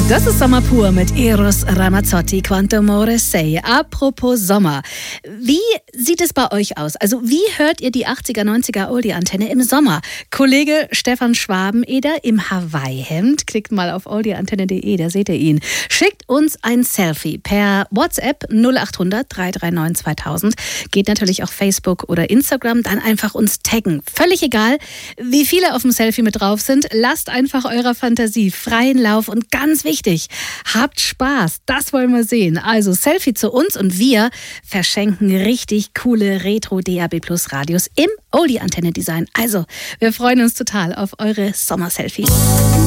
Das ist Sommer pur mit Eros Ramazzotti, Quanto Amore Sei. Apropos Sommer, wie sieht es bei euch aus? Also wie hört ihr die 80er, 90er Oldie-Antenne im Sommer? Kollege Stefan Schwabeneder im Hawaii-Hemd, klickt mal auf oldieantenne.de, da seht ihr ihn. Schickt uns ein Selfie per WhatsApp 0800 339 2000. Geht natürlich auch Facebook oder Instagram, dann einfach uns taggen. Völlig egal, wie viele auf dem Selfie mit drauf sind. Lasst einfach eurer Fantasie freien Lauf und ganz wichtig, habt Spaß, das wollen wir sehen. Also Selfie zu uns und wir verschenken richtig coole Retro-DAB+ Radios im Oldie-Antenne-Design. Also, wir freuen uns total auf eure Sommer-Selfies.